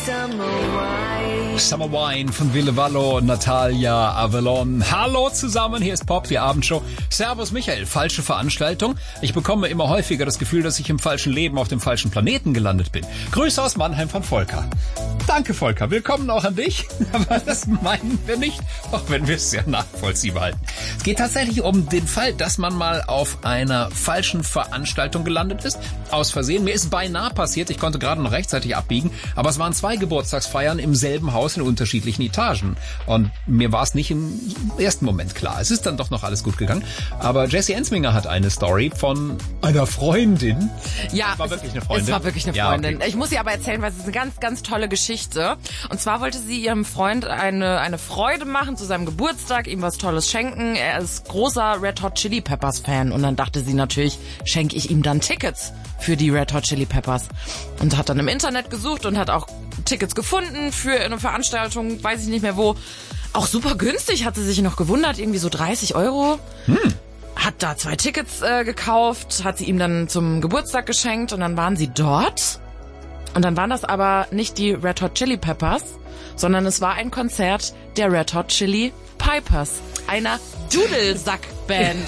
Summer Wine von Ville Vallo und Natalia Avalon. Hallo zusammen, hier ist Pop, die Abendshow. Servus Michael, falsche Veranstaltung. Ich bekomme immer häufiger das Gefühl, dass ich im falschen Leben auf dem falschen Planeten gelandet bin. Grüße aus Mannheim von Volker. Danke Volker, willkommen auch an dich. Aber das meinen wir nicht, auch wenn wir es sehr nachvollziehbar halten. Es geht tatsächlich um den Fall, dass man mal auf einer falschen Veranstaltung gelandet ist. Aus Versehen. Mir ist beinahe passiert, ich konnte gerade noch rechtzeitig abbiegen, aber es waren 2 Geburtstagsfeiern im selben Haus in unterschiedlichen Etagen. Und mir war es nicht im ersten Moment klar. Es ist dann doch noch alles gut gegangen. Aber Jessie Ensminger hat eine Story von einer Freundin. Ja, es war wirklich eine Freundin. Es war wirklich eine Freundin. Ja, okay. Ich muss sie aber erzählen, weil es ist eine ganz, ganz tolle Geschichte. Und zwar wollte sie ihrem Freund eine Freude machen zu seinem Geburtstag, ihm was Tolles schenken. Er ist großer Red Hot Chili Peppers Fan. Und dann dachte sie natürlich, schenke ich ihm dann Tickets für die Red Hot Chili Peppers. Und hat dann im Internet gesucht und hat auch Tickets gefunden für eine Veranstaltung, weiß ich nicht mehr wo. Auch super günstig, hat sie sich noch gewundert, irgendwie so 30 €. Hat da 2 Tickets gekauft, hat sie ihm dann zum Geburtstag geschenkt und dann waren sie dort. Und dann waren das aber nicht die Red Hot Chili Peppers, sondern es war ein Konzert der Red Hot Chili Pipers, einer Dudelsack-Band.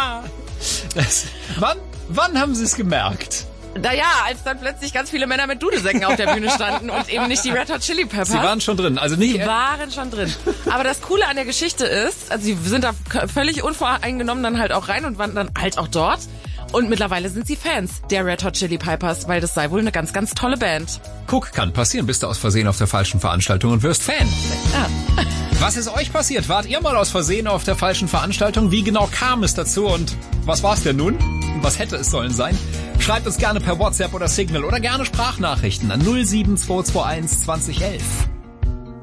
Wann haben Sie es gemerkt? Naja, als dann plötzlich ganz viele Männer mit Dudelsäcken auf der Bühne standen und eben nicht die Red Hot Chili Peppers. Sie waren schon drin, also nicht... Sie waren schon drin. Aber das Coole an der Geschichte ist, also sie sind da völlig unvoreingenommen dann halt auch rein und waren dann halt auch dort. Und mittlerweile sind sie Fans der Red Hot Chili Pipers, weil das sei wohl eine ganz, ganz tolle Band. Guck, kann passieren, bist du aus Versehen auf der falschen Veranstaltung und wirst Fan. Ja. Was ist euch passiert? Wart ihr mal aus Versehen auf der falschen Veranstaltung? Wie genau kam es dazu und was war es denn nun? Was hätte es sollen sein? Schreibt uns gerne per WhatsApp oder Signal oder gerne Sprachnachrichten an 07221 2011.